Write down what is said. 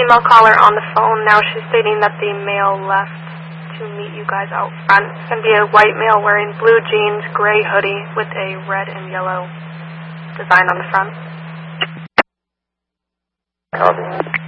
female caller on the phone. Now she's stating that the male left to meet you guys out front. It's going to be a white male wearing blue jeans, gray hoodie with a red and yellow design on the front. Copy.